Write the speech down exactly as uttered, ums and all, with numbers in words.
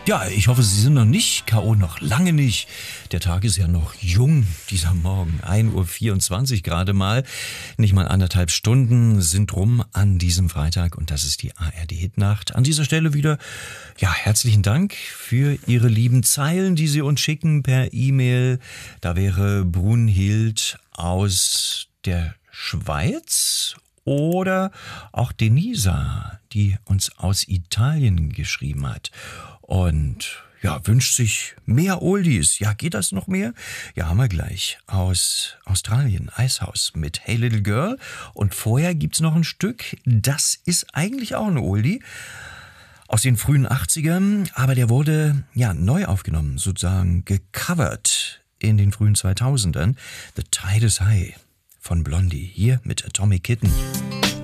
Ja, ich hoffe, Sie sind noch nicht K O, noch lange nicht. Der Tag ist ja noch jung, dieser Morgen. ein Uhr vierundzwanzig gerade mal. Nicht mal anderthalb Stunden sind rum an diesem Freitag und das ist die A R D-Hitnacht. An dieser Stelle wieder, ja, herzlichen Dank für Ihre lieben Zeilen, die Sie uns schicken per E-Mail. Da wäre Brunhild aus der Schweiz oder auch Denisa, die uns aus Italien geschrieben hat. Und ja, wünscht sich mehr Oldies. Ja, geht das noch mehr? Ja, haben wir gleich. Aus Australien, Icehouse mit Hey Little Girl. Und vorher gibt's noch ein Stück, das ist eigentlich auch ein Oldie. Aus den frühen achtzigern, aber der wurde ja neu aufgenommen, sozusagen gecovert in den frühen zweitausendern. The Tide is High von Blondie, hier mit Atomic Kitten.